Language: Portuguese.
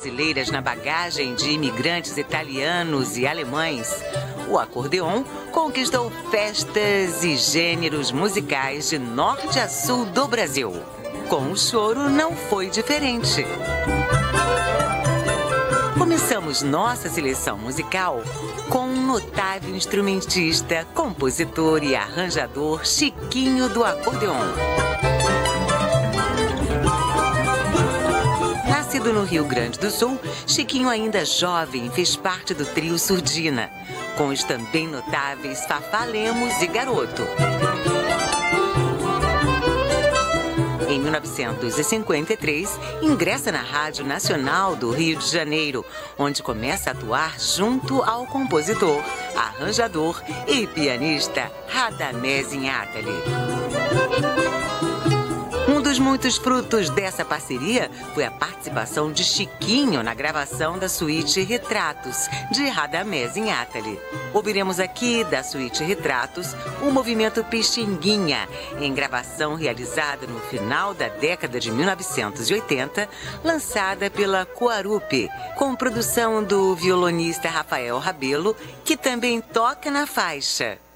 brasileiras na bagagem de imigrantes italianos e alemães, o acordeon conquistou festas e gêneros musicais de norte a sul do Brasil. Com o choro não foi diferente. Começamos nossa seleção musical com um notável instrumentista, compositor e arranjador Chiquinho do acordeon. Nascido no Rio Grande do Sul, Chiquinho, ainda jovem, fez parte do trio Surdina, com os também notáveis Fafá Lemos e Garoto. Em 1953, ingressa na Rádio Nacional do Rio de Janeiro, onde começa a atuar junto ao compositor, arranjador e pianista Radamés Inátali. Um dos muitos frutos dessa parceria foi a participação de Chiquinho na gravação da suíte Retratos, de Radamés Inátali. Ouviremos aqui, da suíte Retratos, o movimento Pixinguinha, em gravação realizada no final da década de 1980, lançada pela Coarupe, com produção do violonista Rafael Rabelo, que também toca na faixa.